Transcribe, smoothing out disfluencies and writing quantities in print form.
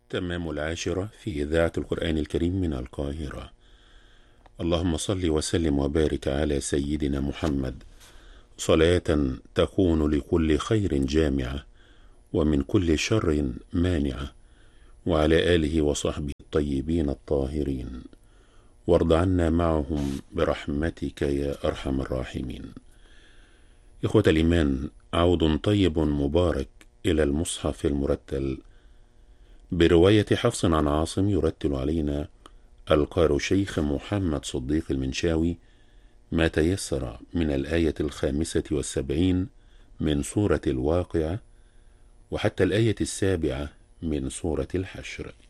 تمام 10 في إذاعة القرآن الكريم من القاهرة. اللهم صل وسلم وبارك على سيدنا محمد، صلاة تكون لكل خير جامعة ومن كل شر مانعة، وعلى آله وصحبه الطيبين الطاهرين، وارض عنا معهم برحمتك يا أرحم الراحمين. إخوة الإيمان، عود طيب مبارك إلى المصحف المرتل برواية حفص عن عاصم، يرتل علينا القارئ شيخ محمد صديق المنشاوي ما تيسر من الآية 75 من سورة الواقعة وحتى الآية 7 من سورة الحشر.